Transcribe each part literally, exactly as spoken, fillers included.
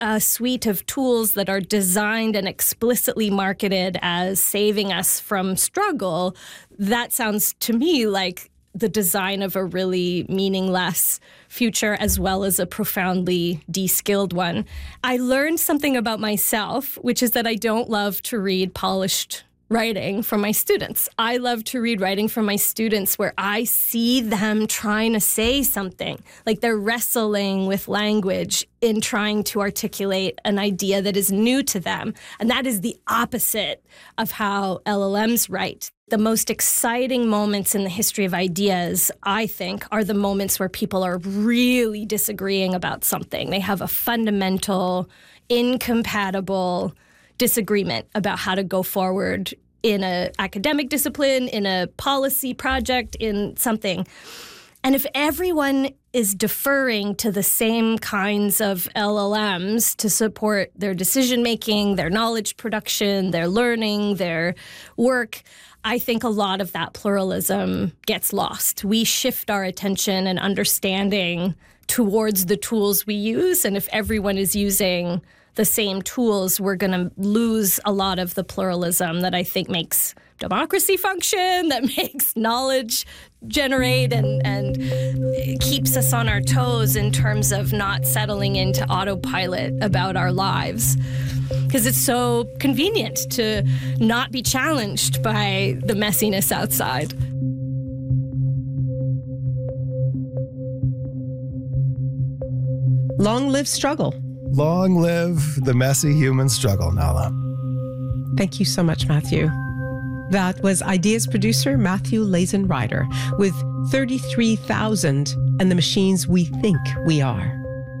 a suite of tools that are designed and explicitly marketed as saving us from struggle, that sounds to me like the design of a really meaningless future as well as a profoundly de-skilled one. I learned something about myself, which is that I don't love to read polished writing from my students. I love to read writing from my students where I see them trying to say something, like they're wrestling with language in trying to articulate an idea that is new to them. And that is the opposite of how L L Ms write. The most exciting moments in the history of ideas, I think, are the moments where people are really disagreeing about something. They have a fundamental, incompatible disagreement about how to go forward in an academic discipline, in a policy project, in something. And if everyone is deferring to the same kinds of L L Ms to support their decision-making, their knowledge production, their learning, their work, I think a lot of that pluralism gets lost. We shift our attention and understanding towards the tools we use, and if everyone is using the same tools, we're going to lose a lot of the pluralism that I think makes democracy function, that makes knowledge generate and, and keeps us on our toes in terms of not settling into autopilot about our lives. Because it's so convenient to not be challenged by the messiness outside. Long live struggle. Long live the messy human struggle, Nala. Thank you so much, Matthew. That was Ideas producer Matthew Lazen-Ryder with thirty-three thousand and the Machines We Think We Are.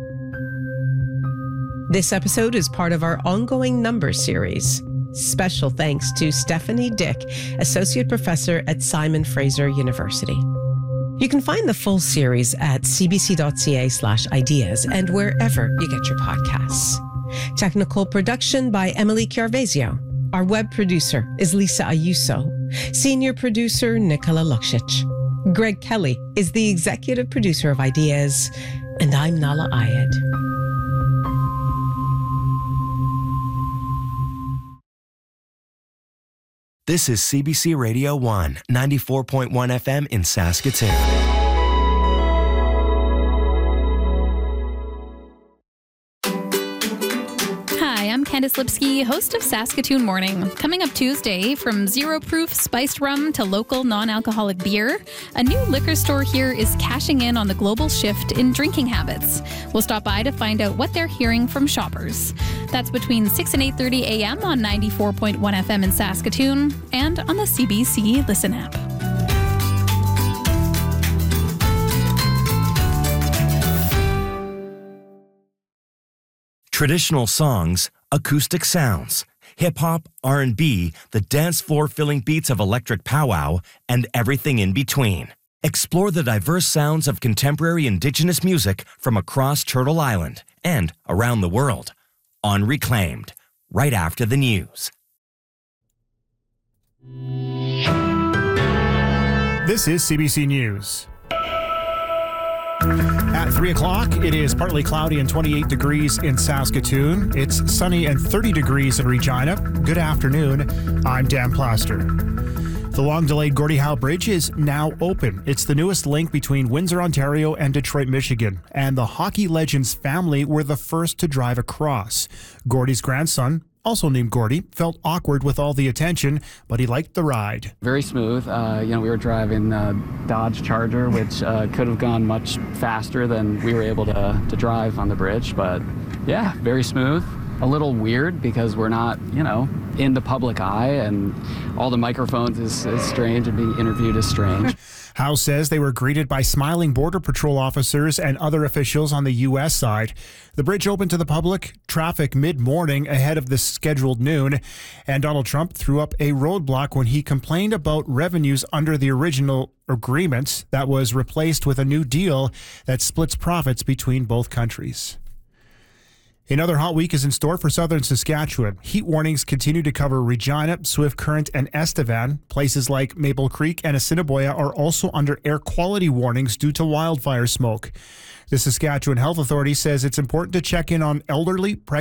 This episode is part of our ongoing Numbers series. Special thanks to Stephanie Dick, Associate Professor at Simon Fraser University. You can find the full series at cbc.ca slash ideas and wherever you get your podcasts. Technical production by Emily Chiarvesio. Our web producer is Lisa Ayuso. Senior producer Nicola Luksic. Greg Kelly is the executive producer of Ideas, and I'm Nala Ayed. This is C B C Radio one, ninety-four point one F M in Saskatoon. Hi, I'm Candice Lipsky, host of Saskatoon Morning. Coming up Tuesday, from zero-proof spiced rum to local non-alcoholic beer, a new liquor store here is cashing in on the global shift in drinking habits. We'll stop by to find out what they're hearing from shoppers. That's between six and eight thirty a.m. on ninety-four point one F M in Saskatoon and on the C B C Listen app. Traditional songs, acoustic sounds, hip-hop, R and B, the dance floor-filling beats of electric powwow, and everything in between. Explore the diverse sounds of contemporary Indigenous music from across Turtle Island and around the world on Reclaimed, right after the news. This is C B C News. At three o'clock, it is partly cloudy and twenty-eight degrees in Saskatoon. It's sunny and thirty degrees in Regina. Good afternoon. I'm Dan Plaster. The long-delayed Gordie Howe Bridge is now open. It's the newest link between Windsor, Ontario and Detroit, Michigan. And the hockey legend's family were the first to drive across. Gordie's grandson, also named Gordie, felt awkward with all the attention, but he liked the ride. Very smooth. Uh, you know, we were driving a Dodge Charger, which uh, could have gone much faster than we were able to, to drive on the bridge. But yeah, very smooth. A little weird because we're not, you know, in the public eye, and all the microphones is, is strange, and being interviewed is strange. Howe says they were greeted by smiling Border Patrol officers and other officials on the U S side. The bridge opened to the public traffic mid-morning ahead of the scheduled noon, and Donald Trump threw up a roadblock when he complained about revenues under the original agreement that was replaced with a new deal that splits profits between both countries. Another hot week is in store for southern Saskatchewan. Heat warnings continue to cover Regina, Swift Current, and Estevan. Places like Maple Creek and Assiniboia are also under air quality warnings due to wildfire smoke. The Saskatchewan Health Authority says it's important to check in on elderly, pregnant,